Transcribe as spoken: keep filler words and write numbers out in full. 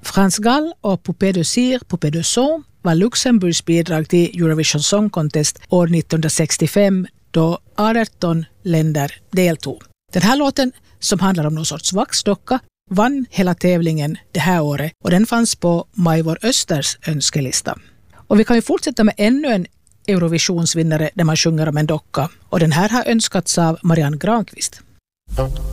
France Gall och Poupée de Cire, Poupée de Son var Luxemburgs bidrag till Eurovision Song Contest år nittonhundrasextiofem då arton länder deltog. Den här låten, som handlar om någon sorts vaxdocka, vann hela tävlingen det här året och den fanns på Majvor Östers önskelista. Och vi kan ju fortsätta med ännu en Eurovisionsvinnare där man sjunger om en docka, och den här har önskats av Marianne Granqvist.